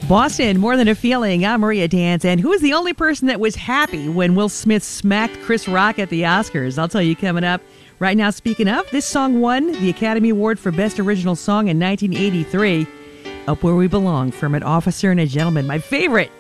Boston, More Than a Feeling. I'm Maria Dance. And who is the only person that was happy when Will Smith smacked Chris Rock at the Oscars? I'll tell you coming up. Right now, speaking of, this song won the Academy Award for Best Original Song in 1983. Up Where We Belong from An Officer and a Gentleman. My favorite